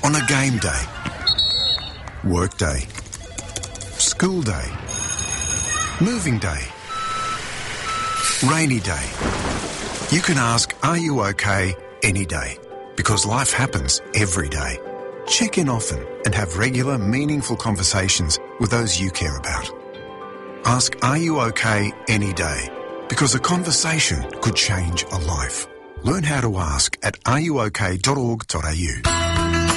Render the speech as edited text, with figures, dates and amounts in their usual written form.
On a game day, work day, school day, moving day, rainy day. You can ask, are you okay, any day, because life happens every day. Check in often and have regular, meaningful conversations with those you care about. Ask, are you okay, any day, because a conversation could change a life. Learn how to ask at areyouok.org.au.